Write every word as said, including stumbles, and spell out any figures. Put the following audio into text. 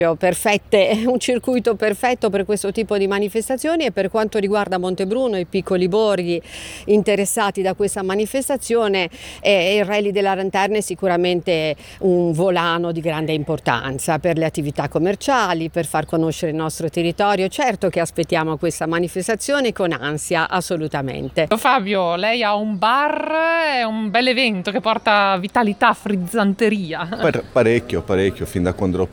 Perfette, un circuito perfetto per questo tipo di manifestazioni. E per quanto riguarda Montebruno e i piccoli borghi interessati da questa manifestazione, eh, il Rally della Lanterna è sicuramente un volano di grande importanza per le attività commerciali, per far conoscere il nostro territorio. Certo che aspettiamo questa manifestazione con ansia, assolutamente. Fabio, lei ha un bar, è un bel evento che porta vitalità, frizzanteria. Parecchio, parecchio, fin da quando ero